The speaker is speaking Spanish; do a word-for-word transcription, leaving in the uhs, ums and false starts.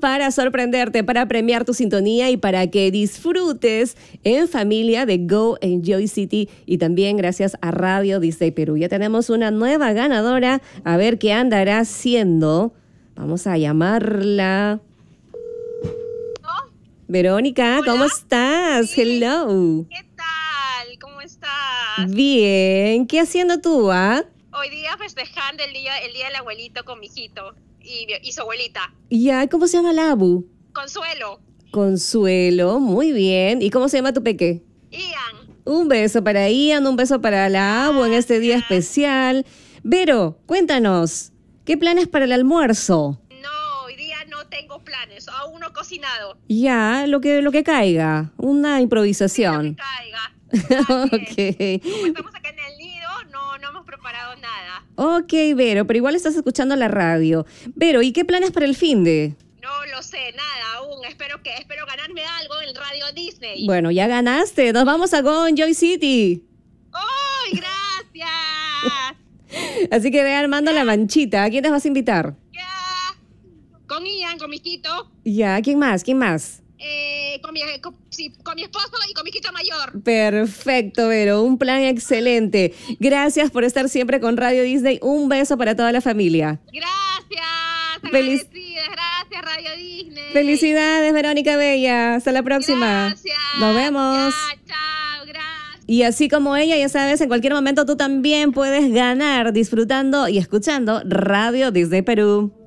para sorprenderte, para premiar tu sintonía y para que disfrutes en familia de Go Enjoy City y también gracias a Radio Disney Perú. Ya tenemos una nueva ganadora, a ver qué andará haciendo. Vamos a llamarla. ¿No? Verónica, Hola. ¿cómo estás? Sí. Hello. ¿Qué tal? ¿Cómo estás? Bien, ¿qué haciendo tú, ah? Hoy día festejando el día, el día del abuelito con mi hijito y, y su abuelita. Ya, ¿cómo se llama la Abu? Consuelo. Consuelo, muy bien. ¿Y cómo se llama tu peque? Ian. Un beso para Ian, un beso para la Abu en este día especial. Vero, cuéntanos, ¿qué planes para el almuerzo? No, hoy día no tengo planes. Aún no he cocinado. Ya, lo que, lo que caiga, una improvisación. Sí, lo que caiga. Así es. Como Ok, estamos acá en el nido, no, no hemos preparado nada. ok, Vero, pero igual estás escuchando la radio. Vero, ¿y qué planes para el finde? No lo sé, nada aún. Espero que espero ganarme algo en Radio Disney. Bueno, ya ganaste, nos vamos a Go Enjoy City. ¡Ay, gracias! Así que ve armando la manchita. ¿A quién te vas a invitar? Ya. Con Ian, con mi hijito. Ya, ¿quién más? ¿Quién más? Eh, con, mi, con, sí, con mi esposo y con mi hijito mayor. Perfecto, Vero, un plan excelente. Gracias por estar siempre con Radio Disney. Un beso para toda la familia. Gracias, Feliz- agradecidas, gracias Radio Disney. Felicidades, Verónica Bella. Hasta la próxima. Gracias. Nos vemos. Ya, chao, gracias. Y así como ella, ya sabes, en cualquier momento tú también puedes ganar disfrutando y escuchando Radio Disney Perú.